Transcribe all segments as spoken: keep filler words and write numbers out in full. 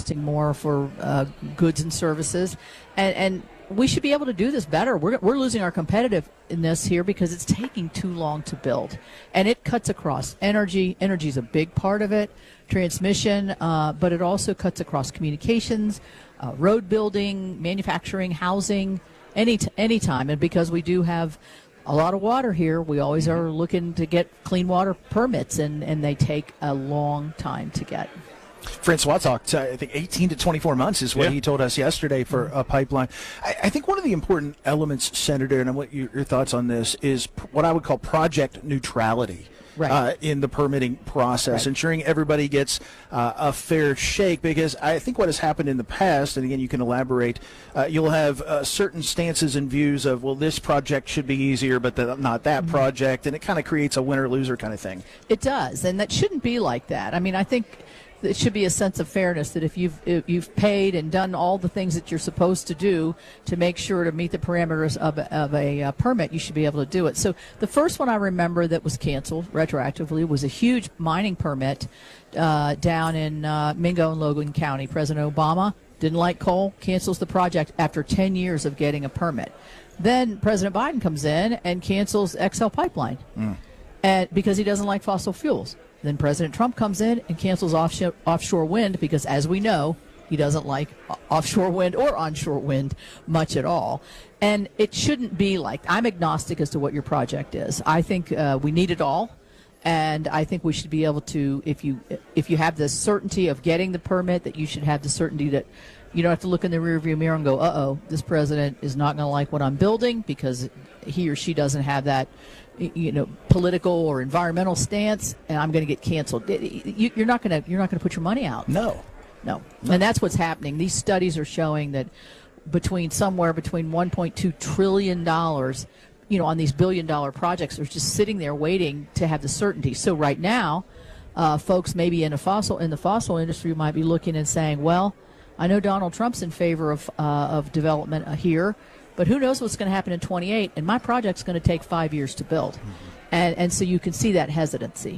costing more for uh, goods and services, and and we should be able to do this better. We're we're losing our competitiveness here because it's taking too long to build, and it cuts across energy. Energy is a big part of it, transmission, uh, but it also cuts across communications, uh, road building, manufacturing, housing, any t- any time. And because we do have a lot of water here, we always are looking to get clean water permits, and, and they take a long time to get. Francois talked, uh, I think, eighteen to twenty-four months is what yeah. he told us yesterday for a pipeline. I, I think one of the important elements, Senator, and I want your, your thoughts on this, is pr- what I would call project neutrality. Right. Uh, in the permitting process, right. ensuring everybody gets uh, a fair shake, because I think what has happened in the past, and again, you can elaborate, uh, you'll have uh, certain stances and views of, well, this project should be easier, but the, not that mm-hmm. project, and it kind of creates a winner-loser kind of thing. It does, and that shouldn't be like that. I mean, I think it should be a sense of fairness that if you've if you've paid and done all the things that you're supposed to do to make sure to meet the parameters of a, of a uh, permit, you should be able to do it. So the first one I remember that was canceled retroactively was a huge mining permit uh, down in uh, Mingo and Logan County. President Obama didn't like coal, cancels the project after ten years of getting a permit. Then President Biden comes in and cancels X L Pipeline, mm. and because he doesn't like fossil fuels. Then President Trump comes in and cancels offshore, offshore wind because, as we know, he doesn't like offshore wind or onshore wind much at all. And it shouldn't be like, I'm agnostic as to what your project is. I think uh, we need it all. And I think we should be able to, if you if you have the certainty of getting the permit, that you should have the certainty that you don't have to look in the rearview mirror and go, uh-oh, this president is not going to like what I'm building because he or she doesn't have that, you know, political or environmental stance, and I'm going to get canceled. You, you're not going to you're not going to put your money out. No. no, no, and that's what's happening. These studies are showing that between somewhere between one point two trillion dollars, you know, on these billion dollar projects, are just sitting there waiting to have the certainty. So right now, uh, folks maybe in a fossil in the fossil industry might be looking and saying, well, I know Donald Trump's in favor of uh, of development here. But who knows what's going to happen in twenty-eight, and my project's going to take five years to build. Mm-hmm. And and so you can see that hesitancy.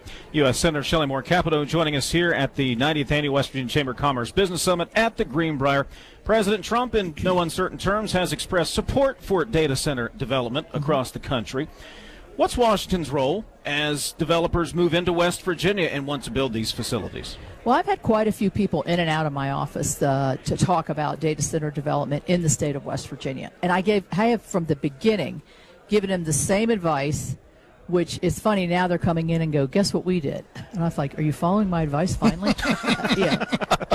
U S Senator Shelley Moore Capito joining us here at the ninetieth Annual West Virginia Chamber of Commerce Business Summit at the Greenbrier. President Trump, in no uncertain terms, has expressed support for data center development mm-hmm. across the country. What's Washington's role as developers move into West Virginia and want to build these facilities? Well, I've had quite a few people in and out of my office uh, to talk about data center development in the state of West Virginia. And I gave, I have from the beginning given them the same advice, which is funny. Now they're coming in and go, guess what we did? And I was like, are you following my advice finally? uh, yeah.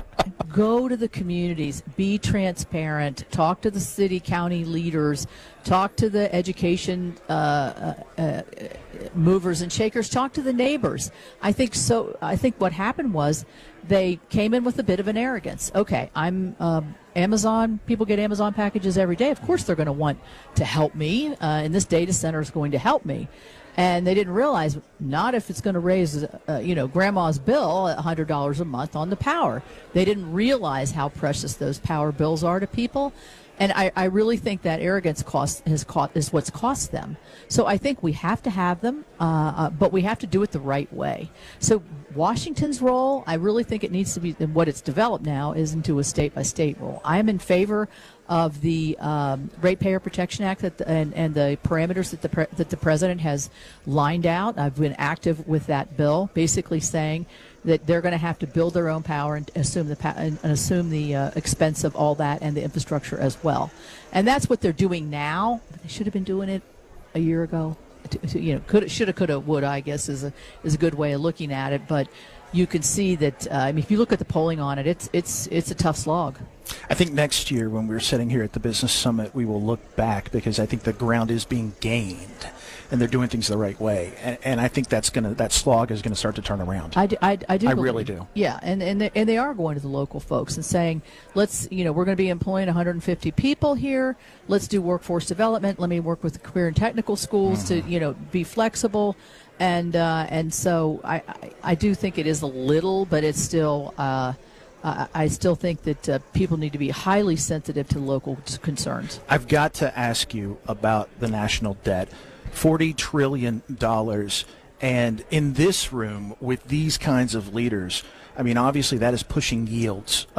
Go to the communities, be transparent, talk to the city, county leaders, talk to the education uh, uh, uh, movers and shakers, talk to the neighbors. I think so. I think what happened was they came in with a bit of an arrogance. Okay, I'm um, Amazon. People get Amazon packages every day. Of course they're going to want to help me, uh, and this data center is going to help me. And they didn't realize, not if it's going to raise, uh, you know, grandma's bill one hundred dollars a month on the power. They didn't realize how precious those power bills are to people. And I, I really think that arrogance cost has cost, is what's cost them. So I think we have to have them, uh, uh, but we have to do it the right way. So Washington's role, I really think it needs to be, and what it's developed now, is into a state-by-state role. I am in favor of the um, Ratepayer Protection Act that the, and, and the parameters that the pre- that the president has lined out. I've been active with that bill, basically saying that they're going to have to build their own power and assume the pa- and, and assume the uh, expense of all that and the infrastructure as well. And that's what they're doing now. But they should have been doing it a year ago. To, to, you know, could shoulda, coulda, woulda, I guess is a is a good way of looking at it. But you can see that. Uh, I mean, if you look at the polling on it, it's it's it's a tough slog. I think next year when we're sitting here at the Business Summit, we will look back because I think the ground is being gained and they're doing things the right way. And, and I think that's gonna that slog is going to start to turn around. I do. I, I, do I believe, really do. Yeah, and, and, they, and they are going to the local folks and saying, let's, you know, we're going to be employing one hundred fifty people here. Let's do workforce development. Let me work with the career and technical schools mm-hmm. to, you know, be flexible. And uh, and so I, I, I do think it is a little, but it's still uh, uh, I still think that uh, people need to be highly sensitive to local concerns. I've got to ask you about the national debt, forty trillion dollars, and in this room with these kinds of leaders, I mean, obviously that is pushing yields